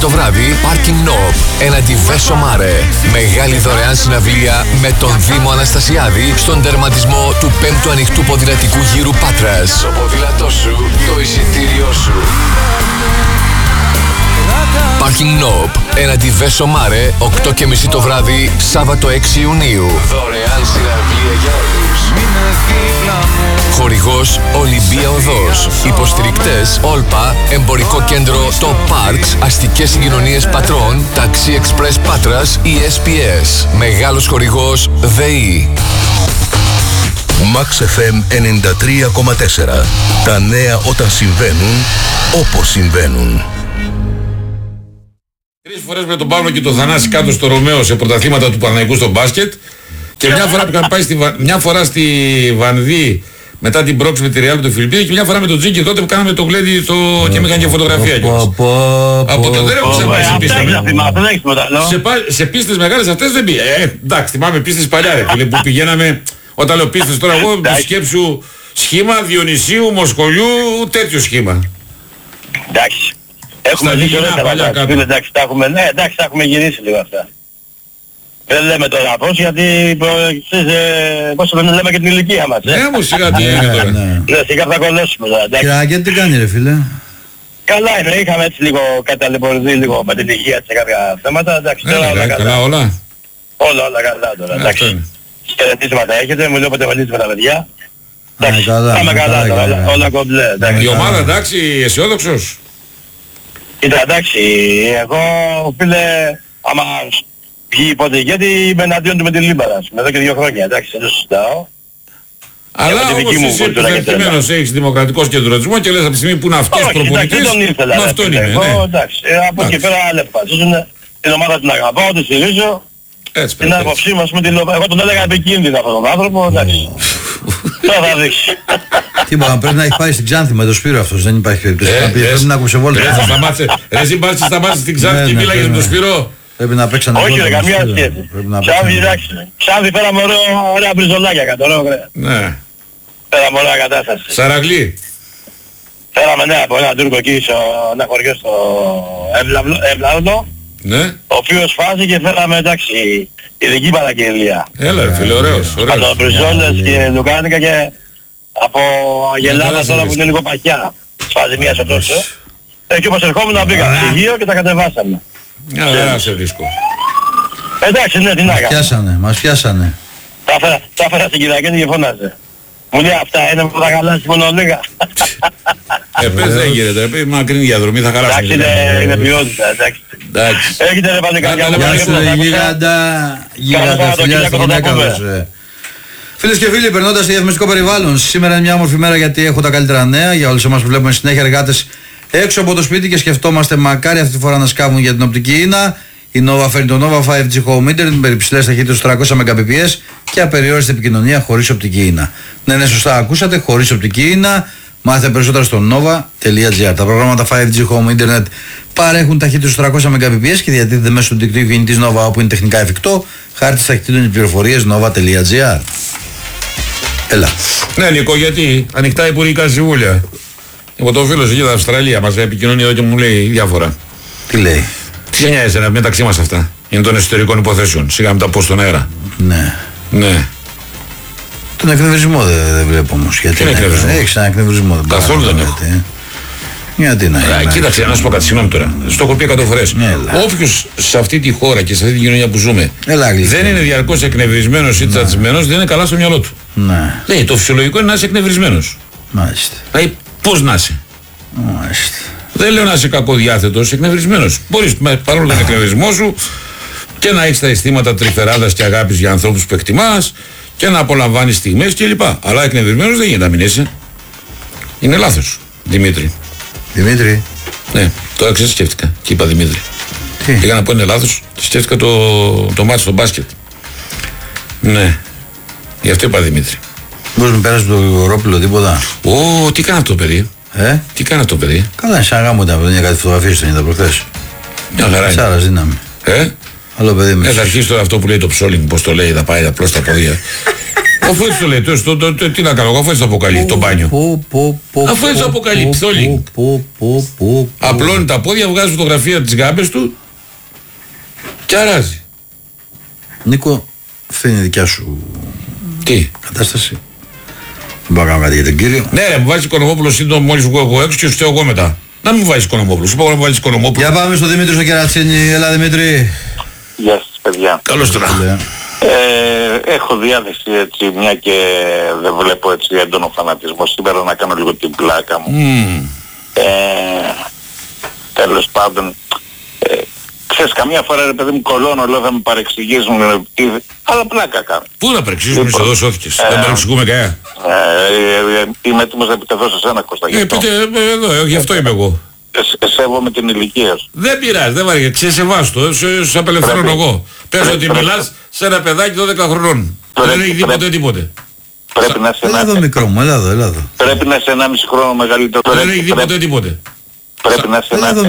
το βράδυ, Parking Knob, έναντι Βέσο Μάρε. Μεγάλη δωρεάν συναυλία με τον Δήμο Αναστασιάδη στον τερματισμό του 5ου ανοιχτού ποδηλατικού γύρου Πάτρας. Το ποδήλατό σου, το εισιτήριό σου. Parking Knob, έναντι Βέσο Μάρε, 8:30 το βράδυ, Σάββατο 6 Ιουνίου. Δωρεάν συναυλία για όλους. Χορηγός Ολυμπία Οδός. Υποστηρικτές Όλπα, Εμπορικό Κέντρο Το Parks, Αστικές Συγκοινωνίες Πατρών, Ταξί Express Πάτρας, ESPS. Μεγάλος χορηγός ΔΕΗ. Max FM 93,4. Τα νέα όταν συμβαίνουν, όπως συμβαίνουν. 3 φορές με τον Παύλο και τον Θανάση κάτω στο Ρωμαίο σε πρωταθλήματα του Παναθηναϊκού στο μπάσκετ. Και μια φορά που είχαν πάει μια φορά στη Βανδί μετά την πρόξη με τη Ρεάλ του Φιλιππίνη και μια φορά με τον Τζίκη τότε που κάναμε το γλέντι και με έκανε και φωτογραφία. Από το δεν έχω ξαναπάει σε πίστα. Σε πίστες μεγάλες αυτές δεν πήγε. Εντάξει, θυμάμαι πίστες παλιά ρε φίλε που πηγαίναμε. Όταν λέω πίστες τώρα εγώ σκέψου σχήμα Διονυσίου, Μοσχολιού, τέτοιο σχήμα. Εντάξει. Έχουμε δει εντάξει, τα έχουμε γυρίσει λίγο αυτά. Δεν λέμε τώρα πώς, γιατί πώς το λέμε και την ηλικία μας. Ναι, μου σιγά τι είναι τώρα. Ναι, σιγά θα κολλήσουμε τώρα. Και τι κάνει ρε φίλε? Καλά είναι, είχαμε έτσι λίγο καταλαιπωρηθεί λίγο με την υγεία σε κάποια θέματα. Εντάξει, τώρα όλα καλά. Όλα καλά τώρα, εντάξει. Χαιρετίσματα έχετε, μου λέω πετεβαλίσεις με τα παιδιά. Εντάξει, πάμε καλά τώρα, όλα κομπλέ. Η ομάδα εντάξει, αισιόδοξος? Κοίτα εντάξει, εγώ φίλε, άμα βγει ποτέ, γιατί είμαι εναντίον του με τη Λίμπαρα, εδώ και 2 χρόνια, εντάξει, δεν το συζητάω. Αλλά όπως είσαι επιφερθυμένος, έχεις δημοκρατικός κεντρωτισμό και λες από τη στιγμή που είναι αυτός προπονητής, με αυτόν είναι. Εντάξει, από εκεί πέρα αποφασίζουν την ομάδα την αγαπάω, τη στηρίζω. Την άποψή μας, εγώ τον έλεγα επικίνδυνα αυτόν τον άνθρωπο, εντάξει. Τώρα θα δείξει. Τίποτα, πρέπει να έχει πάει στην Ξάνθη με το Σπύρο αυτός, δεν υπάρχει περίπτωση. Πρέπει να ακούσε βόλτα. Ρε συμπάρτης σταμάτησε στην Ξάνθη και μίλαγες με τον Σπύρο. Πρέπει να παίξανε βόλτα. Όχι ρε, καμία σχέση. Ξάνθη πέραμε ωραία μπριζολάκια κάτω, ναι. Πέραμε ωραία κατάσταση. Σαραγλή. Φέραμε ναι από ένα Τούρκο εκεί, ένα χωριό στο Ευλαύλο. Ναι. Ο οποίος φάζει και φέραμε εντάξει ειδική παραγγελία. Έλα φίλε, ωραίος. Από μπριζόλες και λουκάνικα και από αγελάδα τώρα που είναι λίγο παχιά. Σφάζει μία σε τόσο. Και όπως ερχόμουν πήγαμε στοιχείο και τα κατεβάσαμε. Δεν σε βρίσκω. Εντάξει, ναι, τι να κάνω. Μας πιάσανε. Τα έφερα στην Κυριακή και φώναζε. Μου λέει αυτά είναι που θα χαλάσει μόνο λίγα. Πες δεν γίνεται, πει μακρινή διαδρομή θα χαλάσει. Εντάξει, είναι ποιότητα, εντάξει. Έχετε ρε πάλι κάποια γεια σου ρε γίγαντα, φιλιά στη γυναίκα μας. Φίλες και φίλοι, περνώντας στο διαφημιστικό περιβάλλον, σήμερα είναι μια όμορφη μέρα γιατί έχω τα καλύτερα νέα για όλους εμάς που βλέπουμε συνέχεια εργάτες έξω από το σπίτι και σκεφτόμαστε μακάρι αυτή τη φορά να σκάβουν για την οπτική ίνα. Η Nova φέρνει το Nova 5G Home Internet με υψηλές ταχύτητες 300 Mbps και απεριόριστη επικοινωνία χωρίς οπτική ίνα. Ναι, σωστά ακούσατε, χωρίς οπτική ίνα. Μάθετε περισσότερα στο nova.gr. Τα προγράμματα 5G Home Internet παρέχουν ταχύτητες 300 Mbps και διατίθεται μέσω του δικτύου κινητής Nova όπου είναι τεχνικά εφικτό. Χάρη της ταχυτήτων οι πληροφορίες nova.gr. Έλα. Ναι, Νίκο, γιατί ανοιχτά υπουργικά συμβούλια. Εγώ το φίλο εκεί στην Αυστραλία μας επικοινωνεί εδώ και μου λέει διάφορα. Τι λέει? Τι σε νοιάζει ένα μεταξύ μας αυτά? Είναι των εσωτερικών υποθέσεων. Σιγά μην τα πω στον αέρα. Ναι. Τον εκνευρισμό δεν βλέπω όμως. Γιατί είναι εκνευρισμό? Έχεις ένα εκνευρισμό? Καθόλου δεν έχω. Γιατί να είναι? Κοίταξε, να σου πω κάτι, συγγνώμη τώρα. Στο έχω πει 100 φορές. Όποιος σε αυτή τη χώρα και σε αυτή την κοινωνία που ζούμε δεν είναι διαρκώς εκνευρισμένος ή τσατσισμένος, δεν είναι καλά στο μυαλό του. Ναι, το φυσιολογικό είναι να είσαι εκνευρισμένος. Μάλιστα. Δηλαδή, πώς να είσαι? Μάλιστα. Δεν λέω να είσαι κακοδιάθετος, εκνευρισμένος. Μπορείς παρόλο τον εκνευρισμό σου και να έχεις τα αισθήματα τρυφεράδας και αγάπης για ανθρώπους που εκτιμάς και να απολαμβάνεις στιγμές κλπ. Αλλά εκνευρισμένος δεν γίνεται να μην είσαι. Είναι λάθος, Δημήτρη. Δημήτρη. Ναι, τώρα ξέρεις σκέφτηκα και είπα Δημήτρη. Τι? Πήγα να πω είναι λάθος και σκέφτηκα το μάτι στο μπάσκετ. Ναι, γι' αυτό είπα Δημήτρη. Μπορείς να πέρασεις το Ρόπουλο τίποτα? Τι κάνει αυτό το παιδί? Τι κάνει αυτό το παιδί? Καλά, σαν γάμο ήταν πριν, κάτι φωτογραφίες τον είδα προχθές. Μια χαρά είναι. Σάρας δύναμη. Άλλο παιδί με. Θα αρχίσει τώρα αυτό που λέει το ψόλινγκ, πώς το λέει, θα πάει απλώς στα πόδια. Αφού έτσι το λέει, τι να κάνω, αφού έτσι το αποκαλεί το μπάνιο. Αφού έτσι το αποκαλεί, ψόλι. Απλώνει τα πόδια, βγάζει φωτογραφία τις γάμπες του και αράζει. Νίκο, αυτή είναι η δικιά σου Τι? κατάσταση. Δεν μπορώ να κάνω κάτι για τον κύριο. Ναι, ρε, μου βάζει Οικονομόπουλο σύντομα μόλις βγω εγώ έξω και σου φταίω εγώ μετά. Να μην μου βάζεις Οικονομόπουλο, σου πω να μου βάζεις Οικονομόπουλο. Για πάμε στο Δημήτρη στο Κερατσίνι. Έλα Δημήτρη. Γεια σας παιδιά. Καλώς τώρα. Έχω διάθεση έτσι, μια και δεν βλέπω έτσι έντονο φανατισμό σήμερα, να κάνω λίγο την πλάκα μου. Τέλος πάντων, ξέρεις, καμιά φορά ρε παιδί μου κολώνω, λέω θα με παρεξηγήσουν, αλλά πλάκα κάνω. Πού να παρεξηγήσουμε εδώ σώθηκες, δεν παρεξηγούμε κανένα. Είμαι έτοιμος να επιτεθώ σε σένα, Κώστα. Πείτε εδώ, γι' αυτό είμαι εγώ. Σέβομαι την ηλικία σου. Δεν πειράζει, δεν βαριέται, ξεσεβάστο, σε απελευθερώνω εγώ. Πες ότι μιλάς σε ένα παιδάκι 12 χρονών. Δεν έχει τίποτε. Πρέπει να Έλα εδώ μικρό μου, έλα εδώ. Πρέπει να είσαι 1,5 χρόνο μεγαλύτερο. Δεν έχει τίποτε. Πρέπει να είσαι